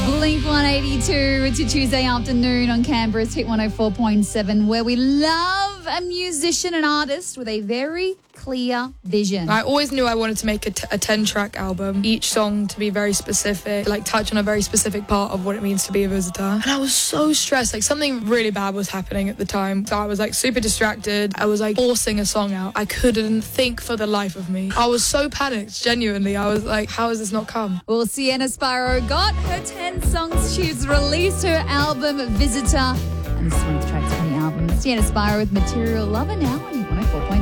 Blink 182. It's your Tuesday afternoon on Canberra's Hit 104.7, where we love a musician and artist with a very clear vision. I always knew I wanted to make a 10-track album, each song to be very specific, like touch on a very specific part of what it means to be a visitor. And I was so stressed, like something really bad was happening at the time. So I was like super distracted. I was like forcing a song out. I couldn't think for the life of me. I was so panicked, genuinely. I was like, how has this not come? Well, Sienna Spyro got her 10 songs. She's released her album, Visitor. And this is one of the tracks from the album. Sienna Spyro with Material Lover now on 104.7.